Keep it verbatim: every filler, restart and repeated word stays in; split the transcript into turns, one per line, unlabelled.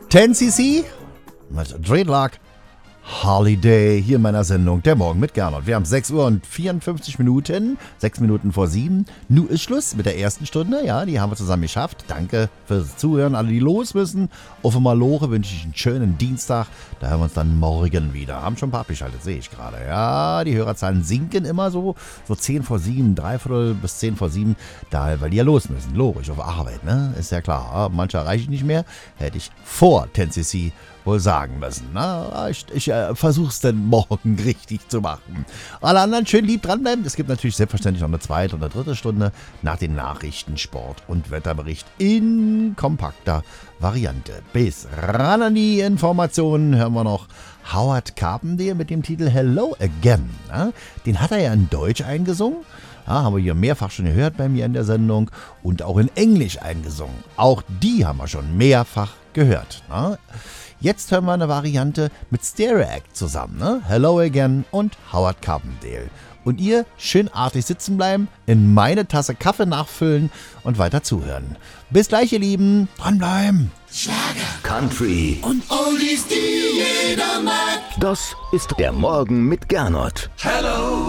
ten C C mit Dreadlock Holiday hier in meiner Sendung Der Morgen mit Gernot. Wir haben sechs Uhr und vierundfünfzig Minuten, sechs Minuten vor sieben. Nun ist Schluss mit der ersten Stunde. Ja, die haben wir zusammen geschafft. Danke fürs Zuhören. Alle, die los müssen. Auf Maloche wünsche ich einen schönen Dienstag. Da hören wir uns dann morgen wieder. Haben schon ein paar abgeschaltet, sehe ich gerade. Ja, die Hörerzahlen sinken immer so. So zehn vor sieben, dreiviertel bis zehn vor sieben. Da, weil die ja los müssen. Logisch, auf Arbeit, ne? Ist ja klar. Manche erreiche ich nicht mehr. Hätte ich vor ten C C wohl sagen müssen. Na, ich ich äh, versuche es dann morgen richtig zu machen. Alle anderen schön lieb dranbleiben. Es gibt natürlich selbstverständlich noch eine zweite und eine dritte Stunde nach den Nachrichten, Sport und Wetterbericht in kompakter Variante. Bis ran an die Informationen hören wir noch Howard Carpendale mit dem Titel Hello Again. Na, den hat er ja in Deutsch eingesungen. Ja, haben wir hier mehrfach schon gehört bei mir in der Sendung und auch in Englisch eingesungen. Auch die haben wir schon mehrfach gehört. Na? Jetzt hören wir eine Variante mit Stereo Act zusammen, ne? Hello Again und Howard Carpendale. Und ihr schön artig sitzen bleiben, in meine Tasse Kaffee nachfüllen und weiter zuhören. Bis gleich, ihr Lieben. Dranbleiben.
Schlager, Country
und Oldies, die jeder mag.
Das ist der Morgen mit Gernot.
Hello